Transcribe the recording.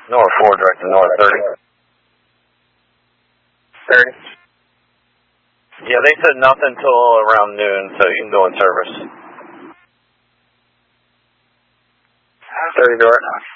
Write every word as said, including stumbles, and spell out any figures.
North four, direct to north thirty. thirty. Yeah, they said nothing until around noon, so you can go in service. thirty door.